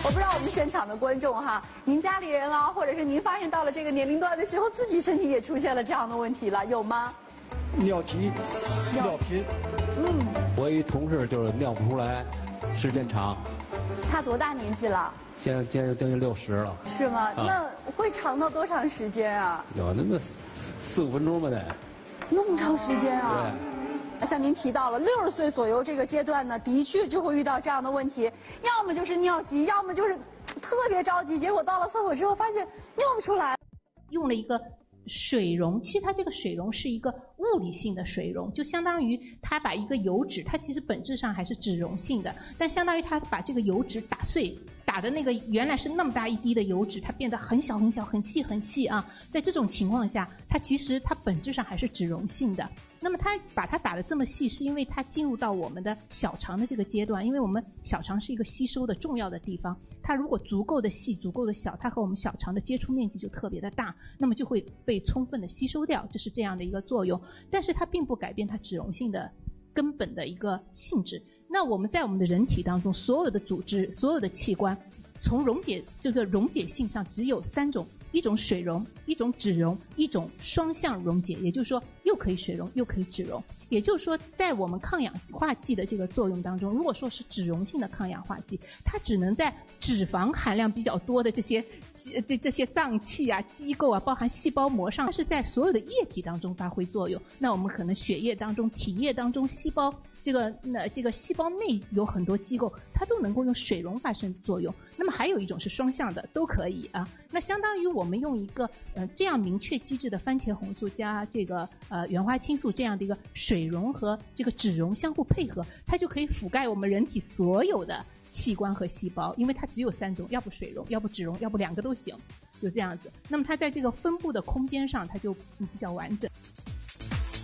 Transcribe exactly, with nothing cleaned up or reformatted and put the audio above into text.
我不知道我们现场的观众哈，您家里人啊，或者是您发现到了这个年龄段的时候，自己身体也出现了这样的问题了，有吗？ 尿急、尿频。 嗯， 我一同事就是尿不出来，时间长。 他多大年纪了？ 现在现在将近六十了。 是吗？ 啊、 那会长到多长时间啊？ 有那么四五分钟吧得。 那么长时间啊？ 对。 像您提到了六十岁左右这个阶段呢，的确就会遇到这样的问题，要么就是尿急，要么就是特别着急，结果到了厕所之后发现尿不出来。 用了一个水溶，其实它这个水溶是一个物理性的水溶，就相当于它把一个油脂，它其实本质上还是脂溶性的，但相当于它把这个油脂打碎，打的那个原来是那么大一滴的油脂，它变得很小很小、很细很细啊。在这种情况下，它其实它本质上还是脂溶性的。那么它把它打得这么细，是因为它进入到我们的小肠的这个阶段，因为我们小肠是一个吸收的重要的地方，它如果足够的细、足够的小，它和我们小肠的接触面积就特别的大，那么就会被充分的吸收掉，这是这样的一个作用。但是它并不改变它脂溶性的根本的一个性质。那我们在我们的人体当中，所有的组织、所有的器官，从溶解这个溶解性上只有三种。一种水溶，一种脂溶，一种双向溶解，也就是说又可以水溶又可以脂溶。也就是说在我们抗氧化剂的这个作用当中，如果说是脂溶性的抗氧化剂，它只能在脂肪含量比较多的这些这这些脏器啊、机构啊，包含细胞膜上，它是在所有的液体当中发挥作用。那我们可能血液当中、体液当中、细胞这个那这个细胞内有很多机构，它都能够用水溶发生作用。那么还有一种是双向的，都可以啊。那相当于我们用一个呃这样明确机制的番茄红素加这个呃原花青素这样的一个水溶和这个脂溶相互配合，它就可以覆盖我们人体所有的器官和细胞，因为它只有三种，要不水溶，要不脂溶，要不两个都行，就这样子。那么它在这个分布的空间上，它就比较完整。